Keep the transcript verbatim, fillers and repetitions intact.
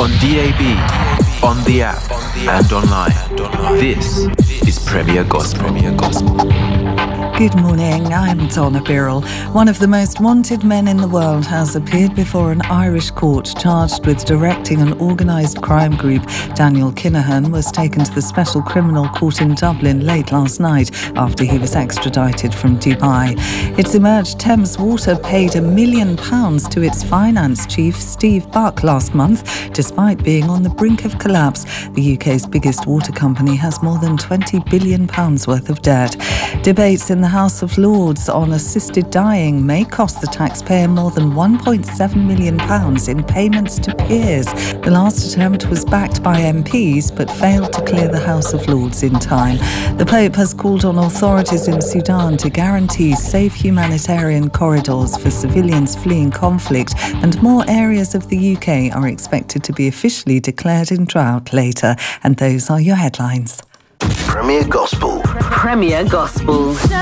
on D A B, on the app, and online. This is Premier Gospel. Good morning, I'm Donna Birrell. One of the most wanted men in the world has appeared before an Irish court charged with directing an organised crime group. Daniel Kinahan was taken to the Special Criminal Court in Dublin late last night after he was extradited from Dubai. It's emerged Thames Water paid a million pounds to its finance chief, Steve Buck, last month, despite being on the brink of collapse. The U K's biggest water company has more than twenty billion pounds worth of debt. Debates in the House of Lords on assisted dying may cost the taxpayer more than one point seven million pounds in payments to peers. The last attempt was backed by M Ps but failed to clear the House of Lords in time. The Pope has called on authorities in Sudan to guarantee safe humanitarian corridors for civilians fleeing conflict, and more areas of the U K are expected to be officially declared in drought later. And those are your headlines. Premier Gospel. Premier Gospel.